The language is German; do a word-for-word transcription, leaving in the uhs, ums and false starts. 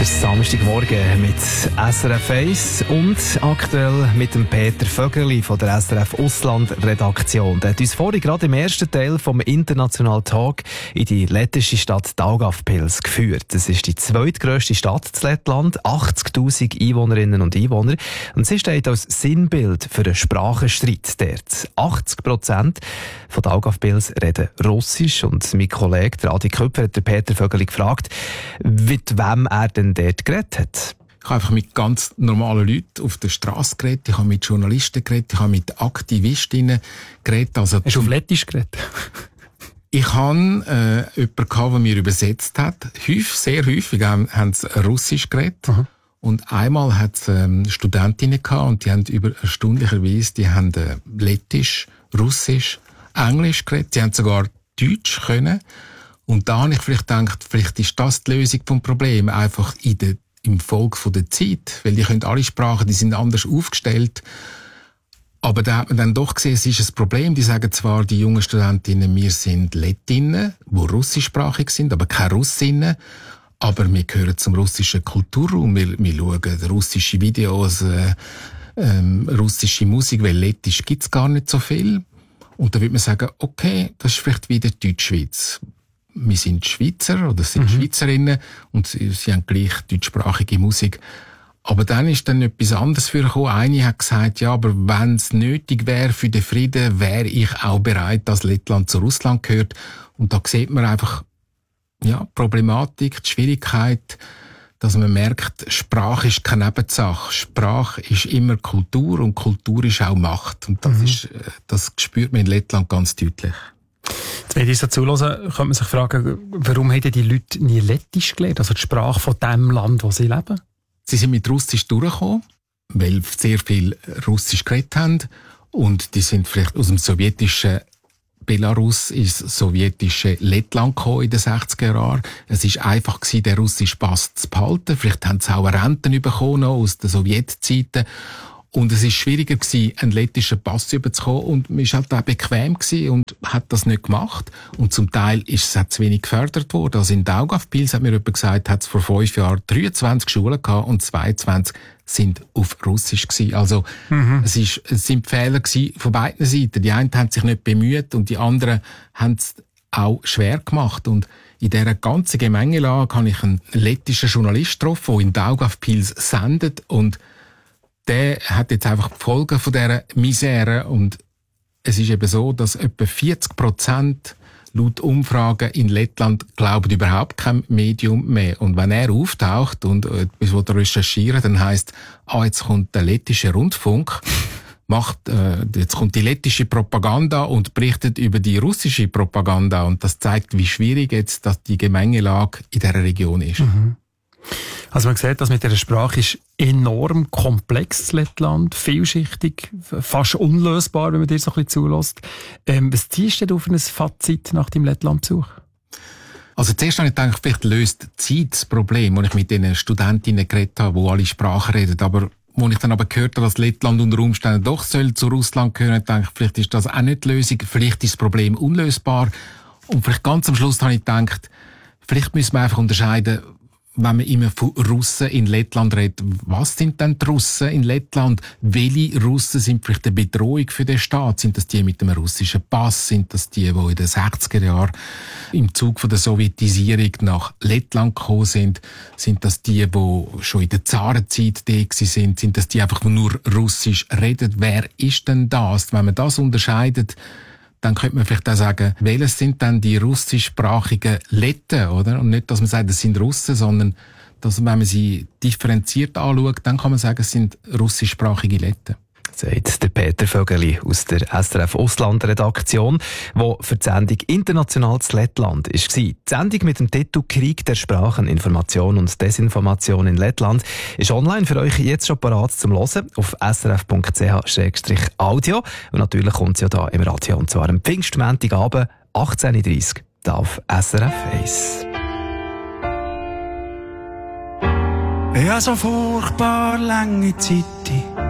Samstagmorgen mit S R F eins und aktuell mit dem Peter Vögeli von der S R F Ausland-Redaktion. Der hat uns vorhin gerade im ersten Teil vom International Talk in die lettische Stadt Daugavpils geführt. Das ist die zweitgrösste Stadt in Lettland, achtzigtausend Einwohnerinnen und Einwohner. Und sie steht als Sinnbild für einen Sprachenstreit dort. achtzig Prozent von Daugavpils reden Russisch und mein Kollege, der Adi Köpfer, hat den Peter Vögeli gefragt, mit wem er denn dort geredet hat. Ich habe einfach mit ganz normalen Leuten auf der Straße geredet, ich habe mit Journalisten geredet, ich habe mit Aktivistinnen geredet. Also Hast du auf Lettisch geredet? Ich habe äh, jemanden gehabt, der mir übersetzt hat. Häufig, sehr häufig haben, haben sie Russisch geredet. Aha. Und einmal hat es ähm, Studentinnen gehabt und die haben über erstaunlicherweise, die haben äh, Lettisch, Russisch, Englisch geredet, die haben sogar Deutsch können. Und da habe ich vielleicht gedacht, vielleicht ist das die Lösung des Problems, einfach in der, im Folge von der Zeit. Weil die können alle Sprachen, die sind anders aufgestellt. Aber da hat man dann doch gesehen, es ist ein Problem. Die sagen zwar, die jungen Studentinnen, wir sind Lettinnen, die russischsprachig sind, aber keine Russinnen. Aber wir gehören zum russischen Kulturraum. Wir, wir schauen russische Videos, äh, ähm, russische Musik, weil Lettisch gibt's gar nicht so viel. Und da würde man sagen, okay, das ist vielleicht wieder Deutschschweiz. Wir sind Schweizer oder sind mhm. Schweizerinnen und sie, sie haben gleich deutschsprachige Musik. Aber dann ist dann etwas anderes vorgekommen. Eine hat gesagt, ja, aber wenn es nötig wäre für den Frieden, wäre ich auch bereit, dass Lettland zu Russland gehört. Und da sieht man einfach, ja, Problematik, die Schwierigkeit, dass man merkt, Sprache ist keine Nebensache. Sprache ist immer Kultur und Kultur ist auch Macht. Und das, mhm. ist, das spürt man in Lettland ganz deutlich. Wenn ich so zuhöre, könnte man sich fragen, warum haben die Leute nie Lettisch gelernt, also die Sprache von dem Land, wo sie leben? Sie sind mit Russisch durchgekommen, weil sehr viel Russisch geredet haben. Und die sind vielleicht aus dem sowjetischen Belarus ins sowjetische Lettland gekommen in den sechziger Jahren. Es war einfach gewesen, den russischen Pass zu behalten. Vielleicht haben sie auch Renten bekommen aus den Sowjetzeiten. Und es war schwieriger gewesen, einen lettischen Pass zu bekommen. Und man war halt auch bequem gewesen und hat das nicht gemacht. Und zum Teil ist es auch zu wenig gefördert worden. Also in Daugavpils, hat mir jemand gesagt, hat es vor fünf Jahren dreiundzwanzig Schulen gehabt und zweiundzwanzig sind auf Russisch gewesen. Also, mhm. es, ist, es sind Fehler gewesen von beiden Seiten. Die einen haben sich nicht bemüht und die anderen haben es auch schwer gemacht. Und in dieser ganzen Gemengelage habe ich einen lettischen Journalist getroffen, der in Daugavpils sendet und der hat jetzt einfach die Folgen von dieser Misere und es ist eben so, dass etwa vierzig Prozent laut Umfragen in Lettland glauben überhaupt kein Medium mehr. Und wenn er auftaucht und etwas recherchieren, dann heisst, ah, jetzt kommt der lettische Rundfunk, macht, äh, jetzt kommt die lettische Propaganda und berichtet über die russische Propaganda und das zeigt, wie schwierig jetzt dass die Gemengelage in dieser Region ist. Mhm. Also man sieht, dass mit dieser Sprache ist enorm komplex, das Lettland, vielschichtig, fast unlösbar, wenn man dir so ein bisschen zulässt. Ähm, was ziehst du denn auf ein Fazit nach deinem Lettlandbesuch? Also zuerst habe ich gedacht, vielleicht löst die Zeit das Problem, als ich mit den Studentinnen geredet habe, die alle Sprachen reden. Aber als ich dann aber gehört habe, dass Lettland unter Umständen doch soll zu Russland gehören, dachte ich, vielleicht ist das auch nicht die Lösung, vielleicht ist das Problem unlösbar. Und vielleicht ganz am Schluss habe ich gedacht, vielleicht müssen wir einfach unterscheiden, wenn man immer von Russen in Lettland redet, was sind denn die Russen in Lettland? Welche Russen sind vielleicht eine Bedrohung für den Staat? Sind das die mit dem russischen Pass? Sind das die, die in den sechziger Jahren im Zug von der Sowjetisierung nach Lettland gekommen sind? Sind das die, die schon in der Zarenzeit da sind? Sind das die einfach, die nur Russisch reden? Wer ist denn das? Wenn man das unterscheidet, dann könnte man vielleicht auch sagen, welches sind denn die russischsprachigen Letten, oder? Und nicht, dass man sagt, das sind Russen, sondern, dass, wenn man sie differenziert anschaut, dann kann man sagen, es sind russischsprachige Letten. Sagt der Peter Vögeli aus der S R F Ausland-Redaktion, der für die Sendung «Internationales Lettland» war. Die Sendung mit dem Titel «Krieg der Sprachen, Information und Desinformation in Lettland» ist online für euch jetzt schon parat zum Hören auf s r f punkt c h slash audio. Und natürlich kommt sie ja da im Radio, und zwar am Pfingstmontagabend, achtzehn Uhr dreißig, da auf S R F eins. Ich habe so furchtbar lange Zeit